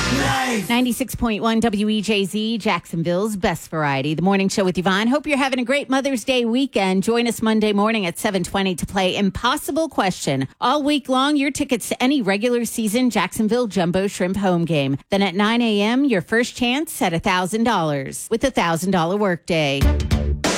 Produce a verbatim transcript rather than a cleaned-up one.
ninety-six point one W E J Z, Jacksonville's best variety. The morning show with Yvonne. Hope you're having a great Mother's Day weekend. Join us Monday morning at seven twenty to play Impossible Question. All week long, your tickets to any regular season Jacksonville Jumbo Shrimp home game. Then at nine a.m., your first chance at one thousand dollars with a one thousand dollars workday.